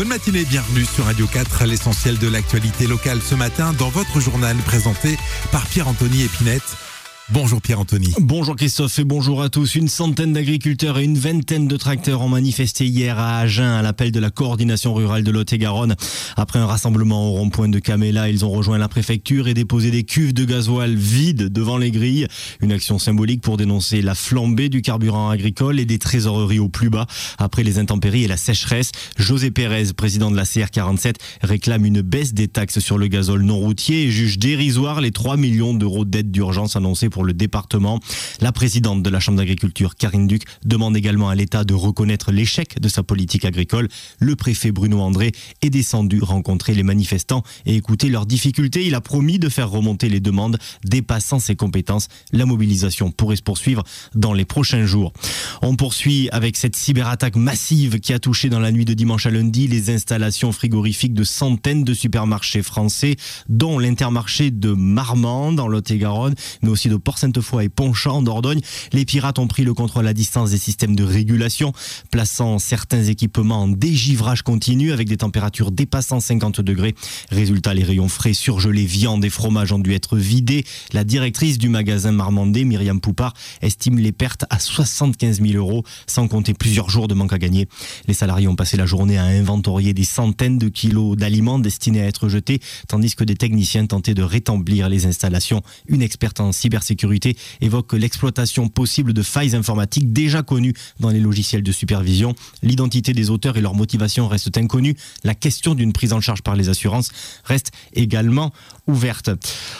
Bonne matinée, bienvenue sur Radio 4, l'essentiel de l'actualité locale ce matin dans votre journal présenté par Pierre-Anthony Épinette. Bonjour Pierre-Anthony. Bonjour Christophe et bonjour à tous. Une centaine d'agriculteurs et une vingtaine de tracteurs ont manifesté hier à Agen à l'appel de la coordination rurale de Lot-et-Garonne. Après un rassemblement au rond-point de Caméla, ils ont rejoint la préfecture et déposé des cuves de gasoil vides devant les grilles. Une action symbolique pour dénoncer la flambée du carburant agricole et des trésoreries au plus bas. Après les intempéries et la sécheresse, José Pérez, président de la CR47, réclame une baisse des taxes sur le gazole non routier et juge dérisoire les 3 millions d'euros d'aide d'urgence annoncés pour le département. La présidente de la Chambre d'agriculture, Karine Duc, demande également à l'État de reconnaître l'échec de sa politique agricole. Le préfet Bruno André est descendu rencontrer les manifestants et écouter leurs difficultés. Il a promis de faire remonter les demandes dépassant ses compétences. La mobilisation pourrait se poursuivre dans les prochains jours. On poursuit avec cette cyberattaque massive qui a touché dans la nuit de dimanche à lundi les installations frigorifiques de centaines de supermarchés français, dont l'Intermarché de Marmande en Lot-et-Garonne, mais aussi de Port-Sainte-Foy et Ponchamp en Dordogne. Les pirates ont pris le contrôle à distance des systèmes de régulation, plaçant certains équipements en dégivrage continu avec des températures dépassant 50 degrés. Résultat, les rayons frais, surgelés, viande et fromage ont dû être vidés. La directrice du magasin marmandais, Myriam Poupard, estime les pertes à 75 000 euros, sans compter plusieurs jours de manque à gagner. Les salariés ont passé la journée à inventorier des centaines de kilos d'aliments destinés à être jetés, tandis que des techniciens tentaient de rétablir les installations. Une experte en cybersécurité évoque l'exploitation possible de failles informatiques déjà connues dans les logiciels de supervision. L'identité des auteurs et leur motivation restent inconnues. La question d'une prise en charge par les assurances reste également ouverte.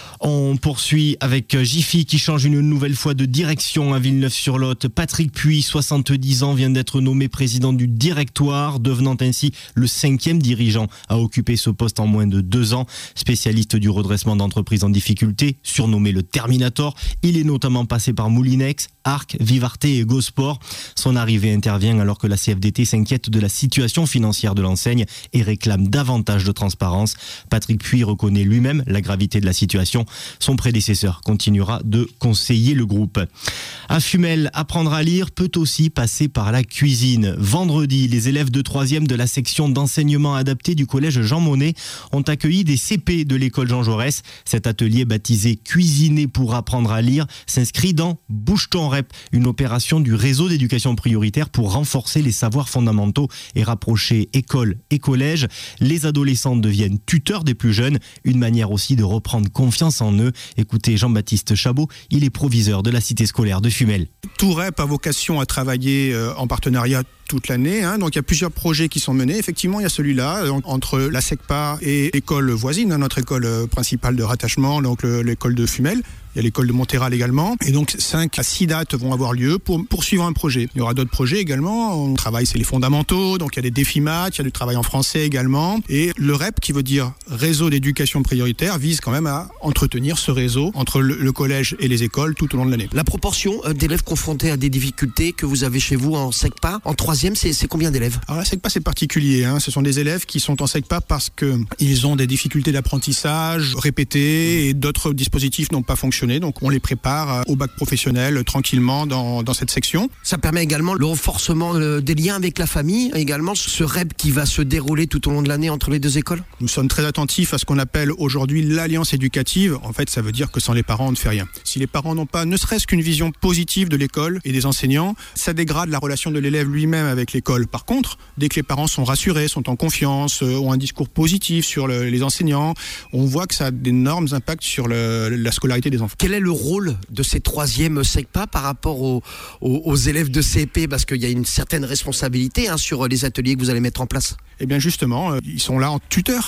On poursuit avec Jiffy qui change une nouvelle fois de direction à Villeneuve-sur-Lot. Patrick Puy, 70 ans, vient d'être nommé président du directoire, devenant ainsi le 5e dirigeant à occuper ce poste en moins de 2 ans. Spécialiste du redressement d'entreprises en difficulté, surnommé le Terminator, il est notamment passé par Moulinex, Arc, Vivarte et Gosport. Son arrivée intervient alors que la CFDT s'inquiète de la situation financière de l'enseigne et réclame davantage de transparence. Patrick Puy reconnaît lui-même la gravité de la situation. Son prédécesseur continuera de conseiller le groupe. À Fumel, apprendre à lire peut aussi passer par la cuisine. Vendredi, les élèves de 3e de la section d'enseignement adapté du collège Jean Monnet ont accueilli des CP de l'école Jean Jaurès. Cet atelier baptisé Cuisiner pour apprendre à lire s'inscrit dans Bouge ton REP, une opération du réseau d'éducation prioritaire pour renforcer les savoirs fondamentaux et rapprocher école et collège. Les adolescents deviennent tuteurs des plus jeunes, une manière aussi de reprendre confiance en eux. Écoutez Jean-Baptiste Chabot, il est proviseur de la cité scolaire de Fumel. Tout REP a vocation à travailler en partenariat toute l'année, donc il y a plusieurs projets qui sont menés. Effectivement, il y a celui-là entre la SECPA et l'école voisine, notre école principale de rattachement, donc l'école de Fumel. Il y a l'école de Montéral également. Et donc 5 à 6 dates vont avoir lieu pour poursuivre un projet. Il y aura d'autres projets également. On travaille, c'est les fondamentaux. Donc il y a des défis maths, il y a du travail en français également. Et le REP, qui veut dire réseau d'éducation prioritaire, vise quand même à entretenir ce réseau entre le collège et les écoles tout au long de l'année. La proportion d'élèves confrontés à des difficultés que vous avez chez vous en SECPA, en 3e, c'est combien d'élèves ? Alors la SECPA, c'est particulier. Ce sont des élèves qui sont en SECPA parce qu'ils ont des difficultés d'apprentissage répétées et d'autres dispositifs n'ont pas fonctionné. Donc on les prépare au bac professionnel tranquillement dans cette section. Ça permet également le renforcement des liens avec la famille, également ce REP qui va se dérouler tout au long de l'année entre les deux écoles. Nous sommes très attentifs à ce qu'on appelle aujourd'hui l'alliance éducative. En fait, ça veut dire que sans les parents, on ne fait rien. Si les parents n'ont pas ne serait-ce qu'une vision positive de l'école et des enseignants, ça dégrade la relation de l'élève lui-même avec l'école. Par contre, dès que les parents sont rassurés, sont en confiance, ont un discours positif sur les enseignants, on voit que ça a d'énormes impacts sur la scolarité des enfants. Quel est le rôle de ces 3e SECPA par rapport aux élèves de CP ? Parce qu'il y a une certaine responsabilité sur les ateliers que vous allez mettre en place. Eh bien justement, ils sont là en tuteur,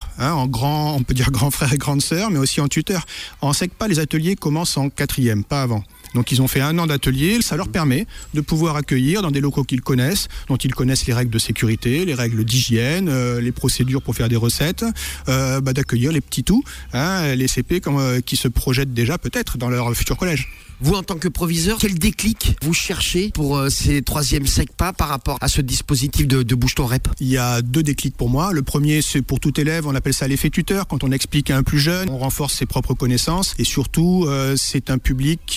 on peut dire grand frère et grande sœur, mais aussi en tuteur. En SECPA, les ateliers commencent en 4e, pas avant. Donc ils ont fait 1 an d'atelier, ça leur permet de pouvoir accueillir dans des locaux qu'ils connaissent, dont ils connaissent les règles de sécurité, les règles d'hygiène, les procédures pour faire des recettes, d'accueillir les petits tout, les CP qui se projettent déjà peut-être dans leur futur collège. Vous, en tant que proviseur, quel déclic vous cherchez pour ces 3e SECPA par rapport à ce dispositif de Bouge ton REP ? Il y a 2 déclics pour moi. Le premier, c'est pour tout élève, on appelle ça l'effet tuteur. Quand on explique à un plus jeune, on renforce ses propres connaissances et surtout, c'est un public la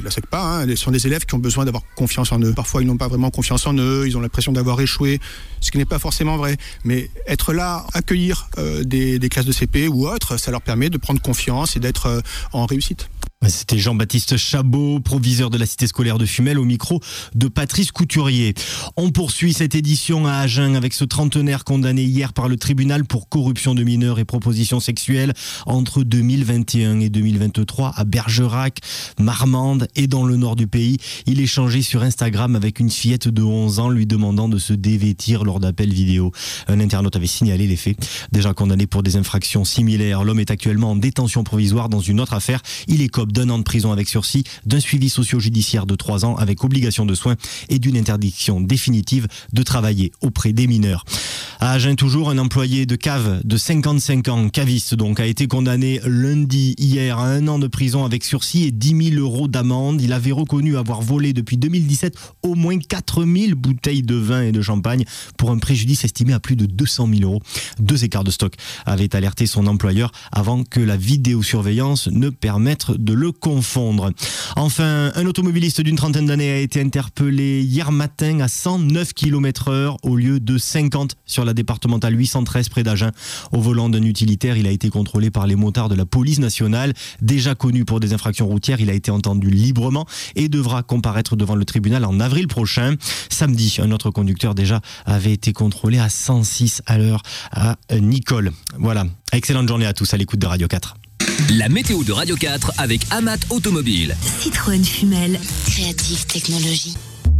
la SECPA, hein. Ce sont des élèves qui ont besoin d'avoir confiance en eux. Parfois, ils n'ont pas vraiment confiance en eux, ils ont l'impression d'avoir échoué, ce qui n'est pas forcément vrai. Mais être là, accueillir des classes de CP ou autres, ça leur permet de prendre confiance et d'être en réussite. C'était Jean-Baptiste Chabot, proviseur de la cité scolaire de Fumel, au micro de Patrice Couturier. On poursuit cette édition à Agen avec ce trentenaire condamné hier par le tribunal pour corruption de mineurs et proposition sexuelle entre 2021 et 2023 à Bergerac, Marmande et dans le nord du pays. Il échangeait sur Instagram avec une fillette de 11 ans lui demandant de se dévêtir lors d'appels vidéo. Un internaute avait signalé les faits. Déjà condamné pour des infractions similaires, l'homme est actuellement en détention provisoire dans une autre affaire. Il écope d'un an de prison avec sursis, d'un suivi socio-judiciaire de 3 ans avec obligation de soins et d'une interdiction définitive de travailler auprès des mineurs. À Agen toujours, un employé de cave de 55 ans, caviste donc, a été condamné lundi hier à 1 an de prison avec sursis et 10 000 euros d'amende. Il avait reconnu avoir volé depuis 2017 au moins 4 000 bouteilles de vin et de champagne pour un préjudice estimé à plus de 200 000 euros. 2 écarts de stock avaient alerté son employeur avant que la vidéosurveillance ne permette de le confondre. Enfin, un automobiliste d'une trentaine d'années a été interpellé hier matin à 109 km/h au lieu de 50 sur la départementale 813 près d'Agen. Au volant d'un utilitaire, il a été contrôlé par les motards de la police nationale. Déjà connu pour des infractions routières, il a été entendu librement et devra comparaître devant le tribunal en avril prochain. Samedi, un autre conducteur déjà avait été contrôlé à 106 à l'heure à Nicole. Voilà. Excellente journée à tous à l'écoute de Radio 4. La météo de Radio 4 avec Amat Automobile. Citroën Fumel, Creative Technology.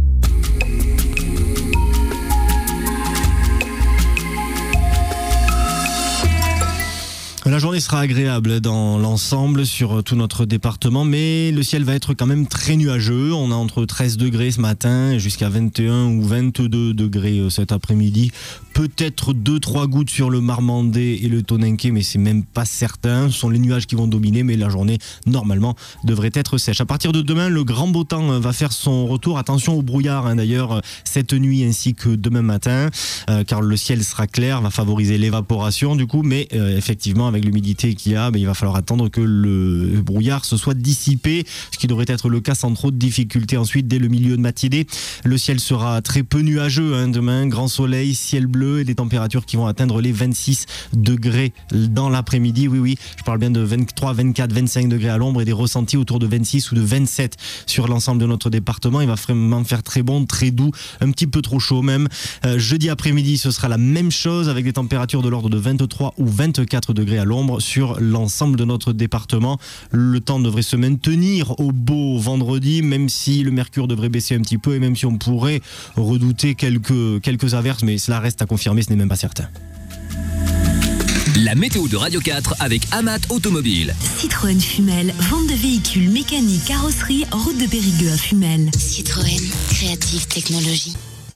La journée sera agréable dans l'ensemble sur tout notre département, mais le ciel va être quand même très nuageux. On a entre 13 degrés ce matin jusqu'à 21 ou 22 degrés cet après-midi. Peut-être 2-3 gouttes sur le Marmandais et le Toninquet, mais c'est même pas certain. Ce sont les nuages qui vont dominer, mais la journée, normalement, devrait être sèche. À partir de demain, le grand beau temps va faire son retour. Attention au brouillard, d'ailleurs, cette nuit ainsi que demain matin, car le ciel sera clair, va favoriser l'évaporation du coup, mais effectivement, avec l'humidité qu'il y a, il va falloir attendre que le brouillard se soit dissipé, ce qui devrait être le cas sans trop de difficultés. Ensuite, dès le milieu de matinée, le ciel sera très peu nuageux. Demain, grand soleil, ciel bleu et des températures qui vont atteindre les 26 degrés dans l'après-midi. Oui, je parle bien de 23, 24, 25 degrés à l'ombre et des ressentis autour de 26 ou de 27 sur l'ensemble de notre département. Il va vraiment faire très bon, très doux, un petit peu trop chaud même. Jeudi après-midi, ce sera la même chose avec des températures de l'ordre de 23 ou 24 degrés à l'ombre sur l'ensemble de notre département. Le temps devrait se maintenir au beau vendredi, même si le mercure devrait baisser un petit peu et même si on pourrait redouter quelques averses, mais cela reste à confirmer, ce n'est même pas certain. La météo de Radio 4 avec Amat Automobile. Citroën Fumel, vente de véhicules mécaniques, carrosserie, route de Périgueux à Fumel. Citroën, Creative Technology.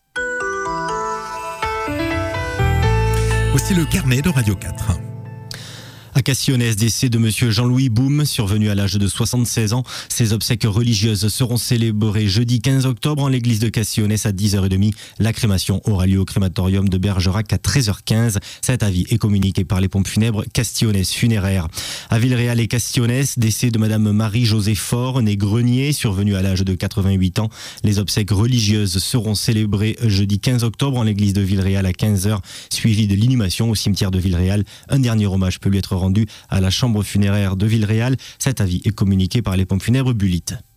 Voici le carnet de Radio 4. À Cassillonnès, décès de monsieur Jean-Louis Boum, survenu à l'âge de 76 ans. Ses obsèques religieuses seront célébrées jeudi 15 octobre en l'église de Cassillonnès à 10h30. La crémation aura lieu au crématorium de Bergerac à 13h15. Cet avis est communiqué par les pompes funèbres Cassillonnès Funéraires. À Villeréal et Cassillonnès, décès de madame Marie-Josée Faure, née Grenier, survenue à l'âge de 88 ans. Les obsèques religieuses seront célébrées jeudi 15 octobre en l'église de Villeréal à 15h, suivi de l'inhumation au cimetière de Villeréal. Un dernier hommage peut lui être rendu à la chambre funéraire de Villeréal. Cet avis est communiqué par les pompes funèbres Bullitt.